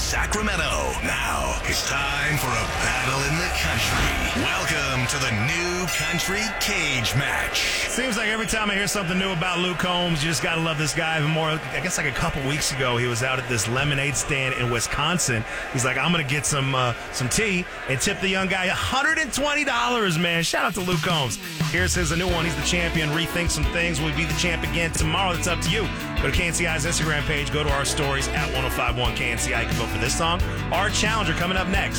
Sacramento. Now it's time for a battle in the country. Welcome to the new country cage match. Seems like every time I hear something new about Luke Combs, you just got to love this guy even more. I guess like a couple weeks ago, he was out at this lemonade stand in Wisconsin. He's like, I'm going to get some tea and tip the young guy $120, man. Shout out to Luke Combs. Here's his new one. He's the champion. Rethink some things. We'll be the champ again tomorrow. That's up to you. Go to KNCI's Instagram page. Go to our stories at 1051 KNCI. You can vote for this song. Our challenger coming up next.